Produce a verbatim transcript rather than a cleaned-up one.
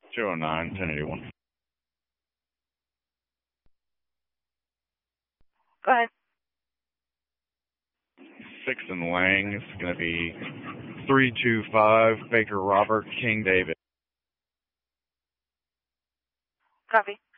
two oh nine, ten eighty-one. Go ahead. Six and Lang is going to be three two five, Baker Robert, King David. Copy.